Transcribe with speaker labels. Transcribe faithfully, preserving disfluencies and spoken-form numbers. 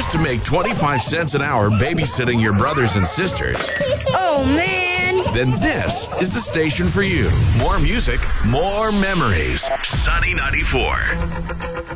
Speaker 1: used to make twenty-five cents an hour babysitting your brothers and sisters,
Speaker 2: Oh, man.
Speaker 1: then this is the station for you. More music, more memories. Sunny ninety-four.